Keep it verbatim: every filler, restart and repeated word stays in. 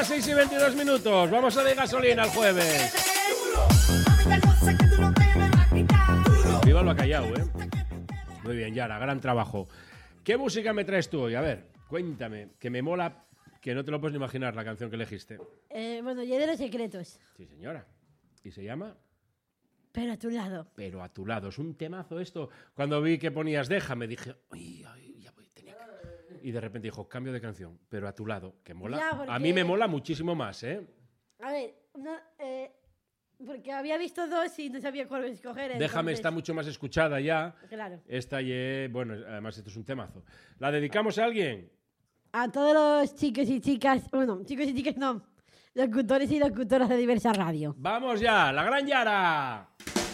las seis y veintidós minutos. Vamos a de gasolina el jueves. Viva lo ha callado, ¿eh? Muy bien, Yara, gran trabajo. ¿Qué música me traes tú hoy? A ver, cuéntame, que me mola, que no te lo puedes ni imaginar la canción que elegiste. Eh, bueno, yo de los secretos. Sí, señora. ¿Y se llama? Pero a tu lado. Pero a tu lado. Es un temazo esto. Cuando vi que ponías Déjame, dije, ay, ay, ya voy, tenía que... Y de repente dijo, cambio de canción, pero a tu lado, que mola. Ya, porque... A mí me mola muchísimo más, ¿eh? A ver, no, eh, porque había visto dos y no sabía cuál escoger. Entonces... Déjame está mucho más escuchada ya. Claro. Esta y bueno, además esto es un temazo. ¿La dedicamos a alguien? A todos los chicos y chicas, bueno, chicos y chicas no, locutores y locutoras de Diversa Radio. ¡Vamos ya! ¡La gran Yara!